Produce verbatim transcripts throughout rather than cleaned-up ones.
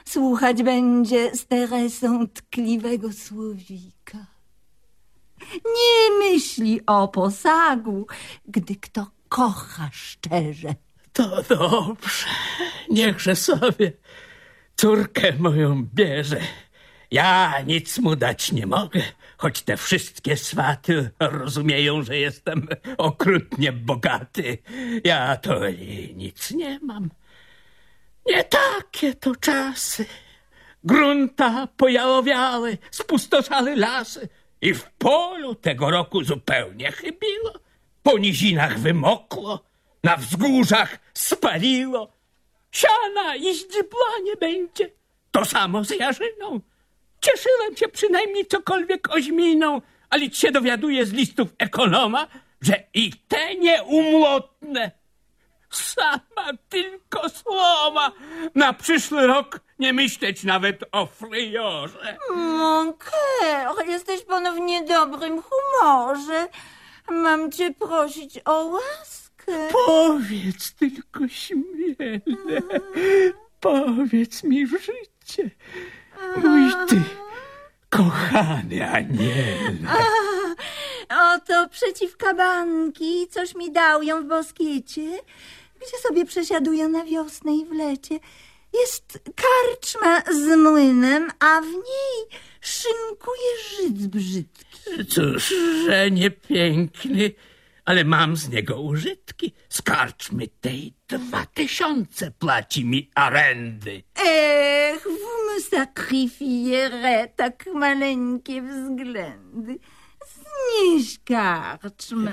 słuchać będzie z Teresą tkliwego słowika. Nie myśli o posagu, gdy kto kocha szczerze. To dobrze, niechże sobie córkę moją bierze. Ja nic mu dać nie mogę, choć te wszystkie swaty rozumieją, że jestem okrutnie bogaty. Ja to nic nie mam. Nie takie to czasy. Grunta pojałowiały, spustoszały lasy i w polu tego roku zupełnie chybiło. Po nizinach wymokło, na wzgórzach spaliło. Siana i ździbła nie będzie. To samo z jarzyną. Cieszyłem się przynajmniej cokolwiek oźminą, ale się dowiaduję z listów ekonoma, że i te nieumłotne. Sama tylko słowa. Na przyszły rok nie myśleć nawet o fryjorze. Mon cœur, jesteś ponownie w niedobrym humorze. Mam cię prosić o łaskę. Powiedz tylko śmiele. Powiedz mi w życie. Mój ty, kochany aniele. Oto przeciwka banki, coś mi dał ją w Boskiecie, gdzie sobie przesiaduję na wiosnę i w lecie. Jest karczma z młynem, a w niej szynkuje Żyd brzydki. Cóż, że nie piękny, ale mam z niego użytki. Z karczmy tej dwa tysiące płaci mi arendy. Ech, vous me sacrifierez tak maleńkie względy. Znieś karczmę.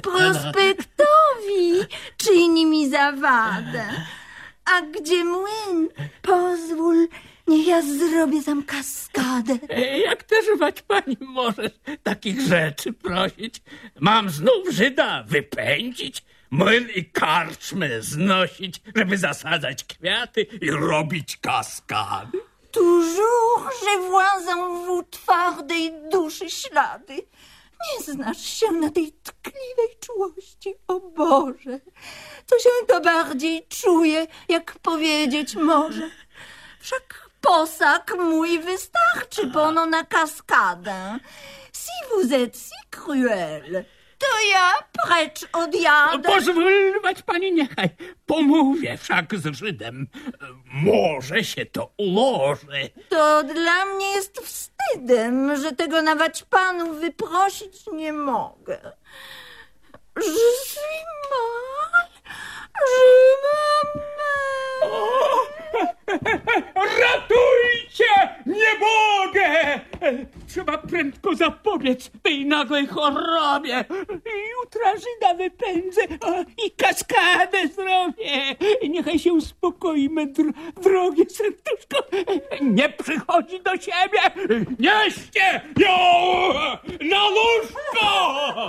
Prospektowi czyni mi zawadę. A gdzie młyn? Pozwól, niech ja zrobię tam kaskadę. Jak też wać pani możesz takich rzeczy prosić? Mam znów Żyda wypędzić, młyn i karczmę znosić, żeby zasadzać kwiaty i robić kaskady? Toujours je vois en vous twardej duszy ślady. Nie znasz się na tej tkliwej czułości, o Boże. Co się to bardziej czuje, jak powiedzieć może. Wszak posag mój wystarczy pono na kaskadę. Si vous êtes si cruel, to ja precz odjadę. Pozwólwać pani niechaj, pomówię wszak z Żydem. Może się to ułoży. To dla mnie jest wstydem, że tego nawet panu wyprosić nie mogę. Je suis mal, je m'amène. Ratujcie! Nie mogę! Trzeba prędko zapobiec tej nagłej chorobie. Jutra Żyda wypędzę i kaskadę zrobię. Niechaj się uspokoi me dro drogie serduszko. Nie przychodzi do siebie. Nieście ją na łóżko!